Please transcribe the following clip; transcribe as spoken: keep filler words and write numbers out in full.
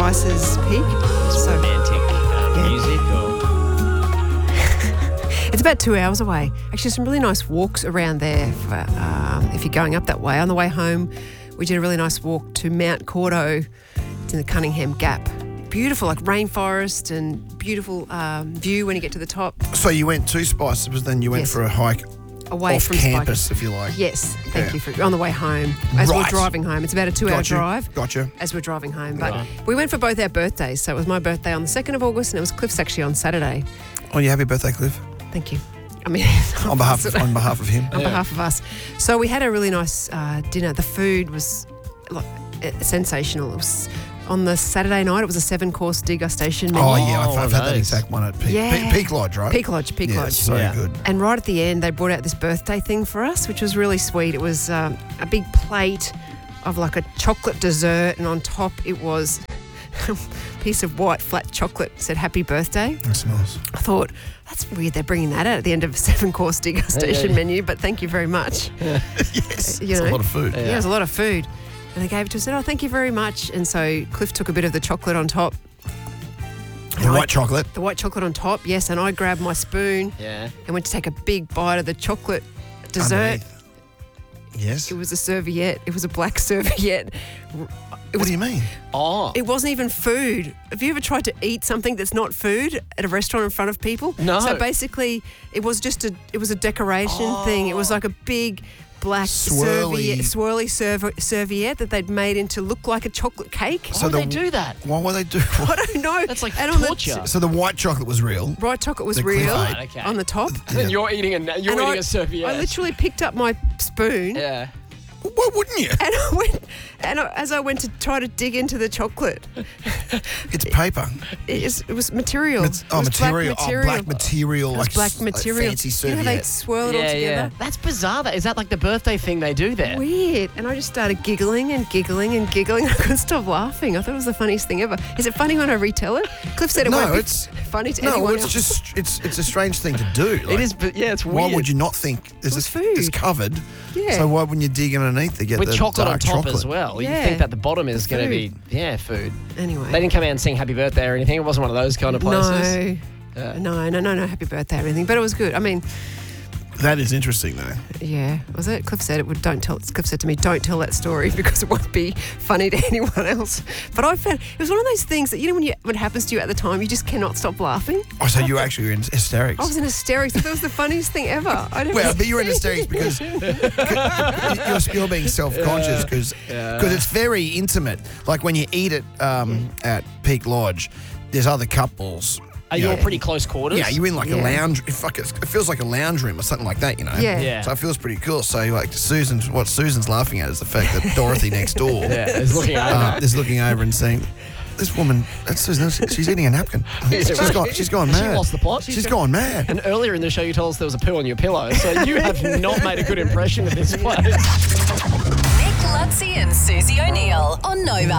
Spices Peak. So Romantic uh, Yeah. music or... it's about two hours away. Actually, some really nice walks around there for, um, if you're going up that way. On the way home, we did a really nice walk to Mount Cordo. It's in the Cunningham Gap. Beautiful, like rainforest and beautiful um, view when you get to the top. So you went to Spices, but then you went Yes. for a hike Away off from campus, Spikers. if you like. Yes, thank Yeah. you for on the way home as we're Right. driving home. It's about a two-hour Gotcha. drive. Gotcha. As we're driving home, but Right. we went for both our birthdays. So it was my birthday on the second of August, and it was Cliff's actually on Saturday. Oh, you happy birthday, Cliff. Thank you. I mean, On behalf of, on behalf of him. on behalf of us. So we had a really nice uh, dinner. The food was like, uh, sensational. It was on the Saturday night. It was a seven-course degustation menu. Oh, yeah, I've, Oh, I've had that nice. exact one at Peak, Yeah. Peak, Peak Lodge, right? Peak Lodge, Peak yeah, Lodge. so Yeah. good. And right at the end, they brought out this birthday thing for us, which was really sweet. It was um, a big plate of like a chocolate dessert, and on top it was a piece of white flat chocolate. It said "Happy Birthday." That's nice. I thought, that's weird. They're bringing that out at the end of a seven-course degustation menu, but thank you very much. Yes, You it's know. a lot of food. Yeah, it was a lot of food. And they gave it to us and said, oh, thank you very much. And so Cliff took a bit of the chocolate on top. The white chocolate. The white chocolate on top, yes. And I grabbed my spoon Yeah. and went to take a big bite of the chocolate dessert. Underneath. Yes. It was a serviette. It was a black serviette. It What was do you mean? Oh. It wasn't even food. Have you ever tried to eat something that's not food at a restaurant in front of people? No. So basically, it was just a it was a decoration thing. It was like a big black Swirly. serviette, swirly serv- serviette that they'd made into look like a chocolate cake. Why So would the- they do that? Why would they do I don't know. That's like And on the- torture. So the white chocolate was real. Right chocolate was The real Cliff Right, okay. on the top. And you're eating a you're And eating I, a serviette. I literally picked up my spoon Yeah. Why wouldn't you? and I went and I, as I went to try to dig into the chocolate, It's paper. it, is, it was material. It's, It oh, was material. Black Oh, material. black material. It was like black s- material. Like fancy you know how they serviette. swirl it all Yeah, yeah. together? That's bizarre. That is that like the birthday thing they do there? Weird. And I just started giggling and giggling and giggling. I couldn't stop laughing. I thought it was the funniest thing ever. Is it funny when I retell it? Cliff said it No, won't be it's- funny to No, anyone it's else. just it's it's a strange thing to do. Like, It is, but yeah, it's weird. Why would you not think there's was this food. it's covered? Yeah. So why wouldn't you dig underneath to get with the chocolate on dark top chocolate? as well? Yeah. You think that the bottom is The going to be yeah food. Anyway. They didn't come out and sing happy birthday or anything. It wasn't one of those kind of places. No. Yeah. No, no, no, no. Happy birthday or anything. But it was good. I mean, That is interesting though. yeah. Was it? Cliff said it would. Don't tell. Cliff said to me, "Don't tell that story because it won't be funny to anyone else." But I found it was one of those things that you know when you when it happens to you at the time, you just cannot stop laughing. Oh, so you actually were in hysterics. I was in hysterics. That was the funniest thing ever. I didn't Well, but you're in hysterics because you're, you're being self-conscious because it's very intimate. Like when you eat it um, at Peak Lodge, there's other couples. Are you you all know. pretty close quarters? Yeah, you're in like a Yeah. lounge. It, fuck, it's- it feels like a lounge room or something like that, you know. Yeah. Yeah. So it feels pretty cool. So like Susan, what Susan's laughing at is the fact that Dorothy next door Yeah, it's looking over. uh, is looking over and saying, "This woman, that's Susan. She's eating a napkin. She's gone. She's gone She mad. lost the plot. She's gone mad." And earlier in the show, you told us there was a poo on your pillow, so you have not made a good impression of this place. Nick Luxie and Susie O'Neill on Nova.